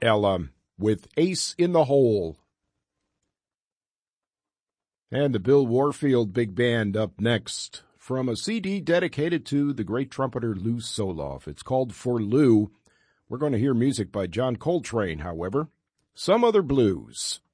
Ella with Ace in the Hole. And the Bill Warfield Big Band up next from a CD dedicated to the great trumpeter Lou Soloff. It's called For Lou. We're going to hear music by John Coltrane, however. Some Other Blues.